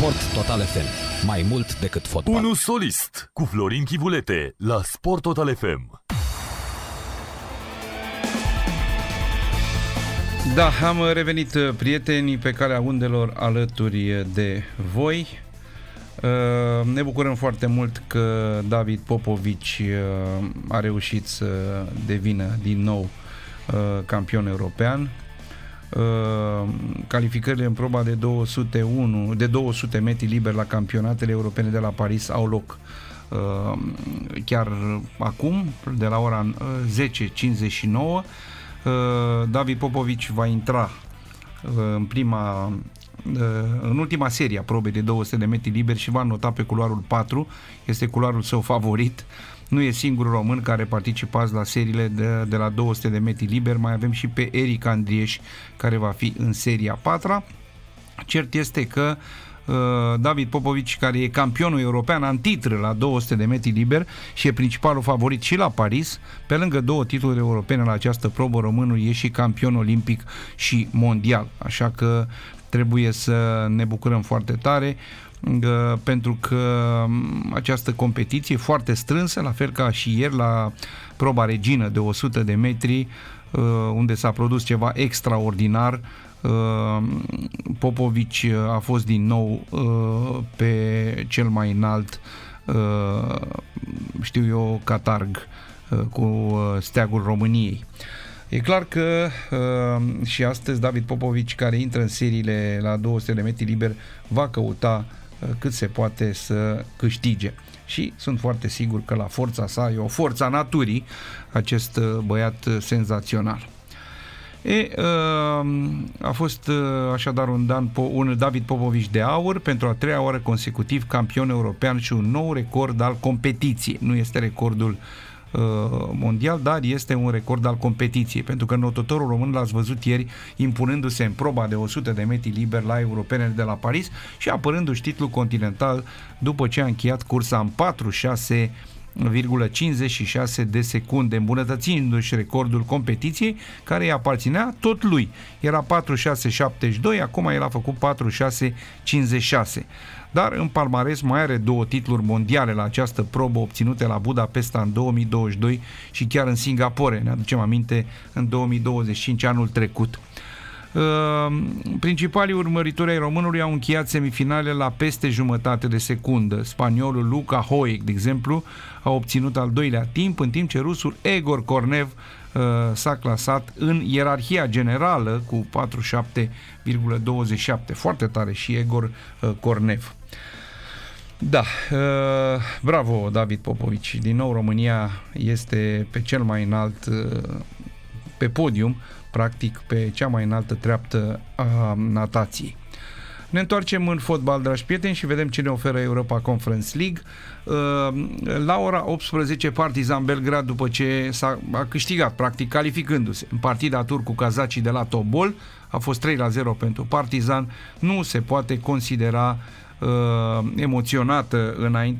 Sport Total FM. Mai mult decât fotbal. Unu solist cu Florin Chivulete la Sport Total FM. Da, am revenit, prieteni, pe calea undelor alături de voi. Ne bucurăm foarte mult că David Popovici a reușit să devină din nou campion european. Calificările în proba de 200 metri liber la campionatele europene de la Paris au loc chiar acum, de la ora 10:59. David Popovici va intra în ultima serie a probei de 200 de metri liber și va nota pe culoarul 4. Este culoarul său favorit. Nu e singurul român care participați la seriile de la 200 de metri liber. Mai avem și pe Eric Andrieș, care va fi în seria 4. Cert este că David Popovici, care e campionul european în titlu la 200 de metri liber și e principalul favorit și la Paris, pe lângă 2 titluri europene la această probă, românul e și campion olimpic și mondial. Așa că trebuie să ne bucurăm foarte tare, pentru că această competiție foarte strânsă, la fel ca și ieri la proba regină de 100 de metri, unde s-a produs ceva extraordinar. Popovici a fost din nou pe cel mai înalt, știu eu, catarg cu steagul României. E clar că și astăzi David Popovici, care intră în seriile la 200 de metri liber, va căuta cât se poate să câștige. Și sunt foarte sigur că la forța sa, e o forța naturii, acest băiat senzațional. A fost așadar un David Popovici de aur, pentru a 3-a oară consecutiv campion european și un nou record al competiției. Nu este recordul mondial, dar este un record al competiției, pentru că notătorul român l-ați văzut ieri impunându-se în proba de 100 de metri liber la europenele de la Paris și apărându-și titlul continental după ce a încheiat cursa în 46,56 de secunde, îmbunătățindu-și recordul competiției, care îi aparținea tot lui. Era 46,72, acum el a făcut 46,56. Dar în palmares mai are 2 titluri mondiale la această probă, obținute la Budapesta în 2022 și chiar în Singapore, ne aducem aminte, în 2025, anul trecut. Principalii urmăritori ai românului au încheiat semifinale la peste jumătate de secundă. Spaniolul Luca Hoic, de exemplu, a obținut al 2-lea timp, în timp ce rusul Egor Kornev s-a clasat în ierarhia generală cu 47,27. Foarte tare și Egor Kornev. Da, bravo David Popovici. Din nou România este pe cel mai înalt, pe podium, practic pe cea mai înaltă treaptă a natației. Ne întoarcem în fotbal, dragi prieteni, și vedem ce ne oferă Europa Conference League. La ora 18, Partizan Belgrad, după ce a câștigat, practic calificându-se în partida tur cu kazacii de la Tobol, a fost 3-0 pentru Partizan, nu se poate considera emoționată înainte